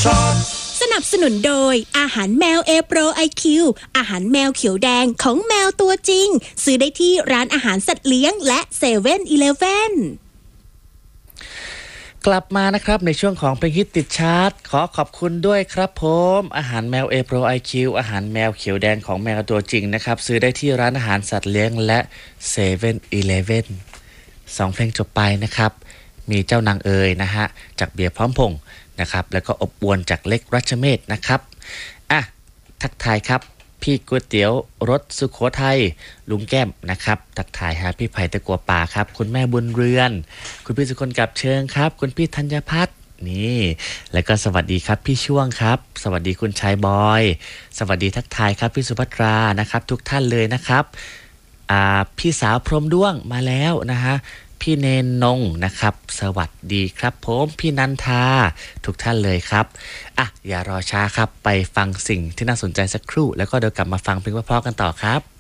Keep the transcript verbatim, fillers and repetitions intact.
สนับสนุนโดยอาหารแมว A Pro ไอ คิว อาหารแมวเขียวแดงของแมวตัวจริงซื้อได้ที่ร้านอาหารสัตว์เลี้ยงและ เซเว่น อีเลฟเว่นกลับมานะครับในช่วงของเพลงฮิตติดชาร์ตขอขอบคุณด้วยครับผมอาหารแมว A Pro ไอ คิว อาหารแมวเขียวแดงของแมวตัวจริงนะครับซื้อได้ที่ร้านอาหารสัตว์เลี้ยงและ เซเว่น อีเลฟเว่น สองเพลงจบไปนะครับมีเจ้านางเอ๋ยนะฮะจากเบียร์พร้อมพงษ์นะครับแล้วก็อบอวนจากเล็กรัชเมศนะครับอ่ะทักทายครับพี่ก๋วยเตี๋ยวรสสุโขทัยลุงแก้มนะครับทักทายฮะพี่ไผ่ตะกัวป่าครับคุณแม่บุญเรือนคุณพี่สุคนกับเชิงครับคุณพี่ธัญพัฒน์นี่แล้วก็สวัสดีครับพี่ช่วงครับสวัสดีคุณชายบอยสวัสดีทักทายครับพี่สุภัทรานะครับทุกท่านเลยนะครับอ่าพี่สาวพรหมด้วงมาแล้วนะฮะพี่เนนนงนะครับสวัสดีครับผมพี่นันทาทุกท่านเลยครับอ่ะอย่ารอช้าครับไปฟังสิ่งที่น่าสนใจสักครู่แล้วก็เดี๋ยวกลับมาฟังเพลงเพราะๆกันต่อครับ